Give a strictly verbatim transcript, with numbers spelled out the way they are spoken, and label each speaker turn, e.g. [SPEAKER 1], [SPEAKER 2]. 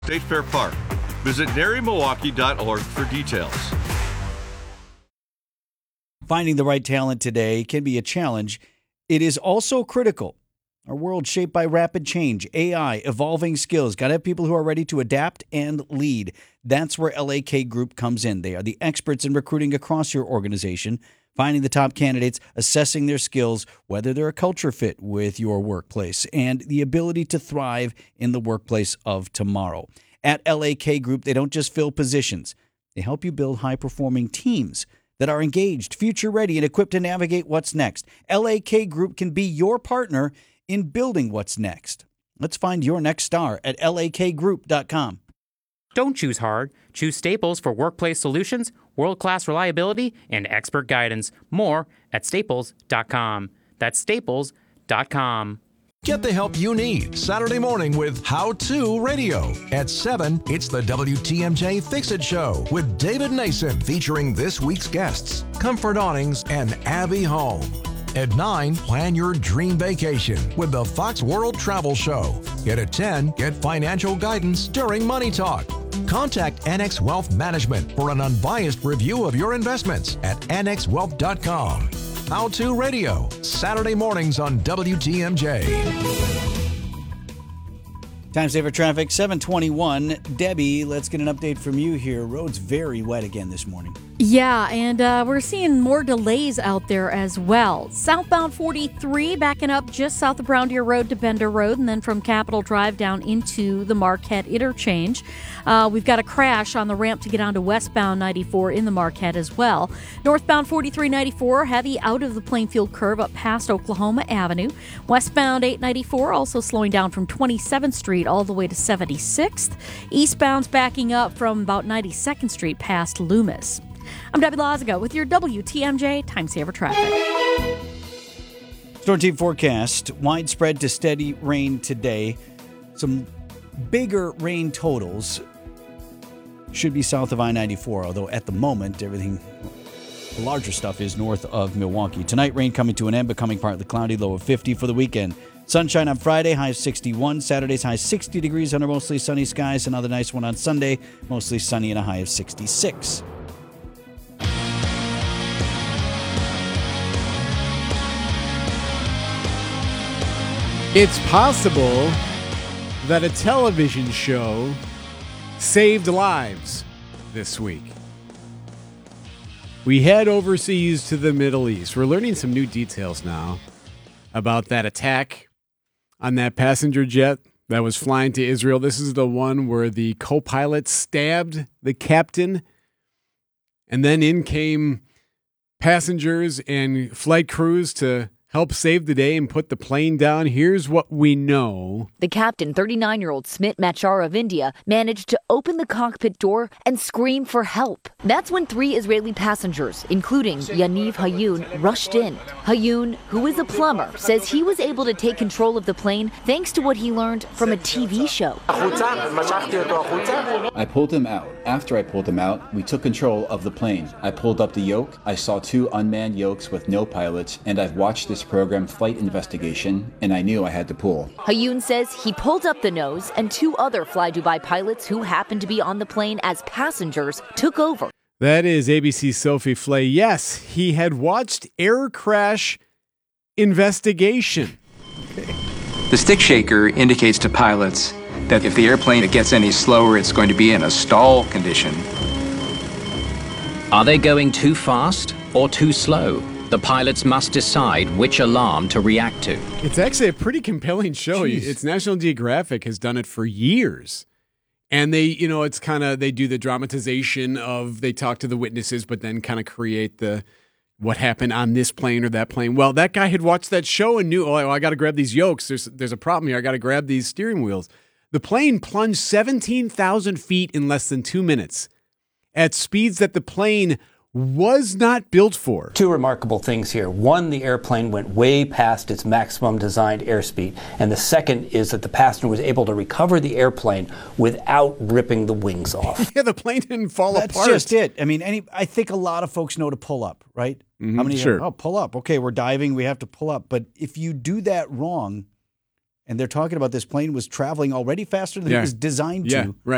[SPEAKER 1] State Fair Park. Visit dairy milwaukee dot org for details.
[SPEAKER 2] Finding the right talent today can be a challenge. It is also critical. Our world shaped by rapid change, A I, evolving skills. Got to have people who are ready to adapt and lead. That's where L A K Group comes in. They are the experts in recruiting across your organization, finding the top candidates, assessing their skills, whether they're a culture fit with your workplace, and the ability to thrive in the workplace of tomorrow. At L A K Group, they don't just fill positions. They help you build high-performing teams that are engaged, future-ready, and equipped to navigate what's next. L A K Group can be your partner in building what's next. Let's find your next star at L A K group dot com.
[SPEAKER 3] Don't choose hard. Choose Staples for workplace solutions, world-class reliability, and expert guidance. More at staples dot com. That's staples dot com.
[SPEAKER 4] Get the help you need Saturday morning with How To Radio. At seven, it's the W T M J Fix-It Show with David Nason featuring this week's guests, Comfort Awnings and Abby Home. At nine, plan your dream vacation with the Fox World Travel Show. Yet at ten, get financial guidance during Money Talk. Contact Annex Wealth Management for an unbiased review of your investments at annex wealth dot com. How To Radio, Saturday mornings on W T M J.
[SPEAKER 2] Time saver traffic, seven twenty-one. Debbie, let's get an update from you here. Roads very wet again this morning.
[SPEAKER 5] Yeah, and uh, we're seeing more delays out there as well. Southbound forty-three backing up just south of Brown Deer Road to Bender Road, and then from Capitol Drive down into the Marquette interchange. Uh, we've got a crash on the ramp to get onto westbound ninety-four in the Marquette as well. Northbound forty-three ninety-four, heavy out of the Plainfield curve up past Oklahoma Avenue. Westbound eight ninety-four also slowing down from twenty-seventh Street all the way to seventy-sixth. Eastbound's backing up from about ninety-second Street past Loomis. I'm Debbie Lazaga with your W T M J Time Saver Traffic.
[SPEAKER 2] Storm team forecast, widespread to steady rain today. Some bigger rain totals should be south of I ninety-four, although at the moment, everything, the larger stuff is north of Milwaukee. Tonight, rain coming to an end, becoming partly cloudy, low of fifty for the weekend. Sunshine on Friday, high of sixty-one. Saturday's high sixty degrees under mostly sunny skies. Another nice one on Sunday, mostly sunny and a high of sixty-six.
[SPEAKER 6] It's possible that a television show saved lives this week. We head overseas to the Middle East. We're learning some new details now about that attack on that passenger jet that was flying to Israel. This is the one where the co-pilot stabbed the captain, and then in came passengers and flight crews to help save the day and put the plane down. Here's what we know.
[SPEAKER 7] The captain, thirty-nine-year-old Smit Machar of India, managed to open the cockpit door and scream for help. That's when three Israeli passengers, including Yaniv Hayun, rushed in. Hayun, who is a plumber, says he was able to take control of the plane thanks to what he learned from a T V show.
[SPEAKER 8] I pulled him out. After I pulled him out, we took control of the plane. I pulled up the yoke. I saw two unmanned yokes with no pilots, and I've watched this program, Flight Investigation, and I knew I had to pull.
[SPEAKER 7] Hayun says he pulled up the nose, and two other Fly Dubai pilots who happened to be on the plane as passengers took over.
[SPEAKER 6] That is A B C's Sophie Flay. Yes, he had watched Air Crash Investigation.
[SPEAKER 9] The stick shaker indicates to pilots that if the airplane gets any slower, it's going to be in a stall condition.
[SPEAKER 10] Are they going too fast or too slow? The pilots must decide which alarm to react to.
[SPEAKER 6] It's actually a pretty compelling show. Jeez. It's National Geographic has done it for years. And they, you know, it's kind of, they do the dramatization of, they talk to the witnesses, but then kind of create the, what happened on this plane or that plane. Well, that guy had watched that show and knew, oh, I got to grab these yokes. There's, there's a problem here. I got to grab these steering wheels. The plane plunged seventeen thousand feet in less than two minutes at speeds that the plane was not built for.
[SPEAKER 11] Two remarkable things here. One, the airplane went way past its maximum designed airspeed. And the second is that the passenger was able to recover the airplane without ripping the wings off.
[SPEAKER 6] Yeah, the plane didn't fall
[SPEAKER 2] That's
[SPEAKER 6] apart.
[SPEAKER 2] That's just it. I mean, any. I think a lot of folks know to pull up, right?
[SPEAKER 6] Mm-hmm,
[SPEAKER 2] How many?
[SPEAKER 6] sure.
[SPEAKER 2] Go, oh, pull up. Okay, we're diving. We have to pull up. But if you do that wrong, and they're talking about this plane was traveling already faster than
[SPEAKER 6] yeah.
[SPEAKER 2] it was designed
[SPEAKER 6] yeah,
[SPEAKER 2] to.
[SPEAKER 6] Right.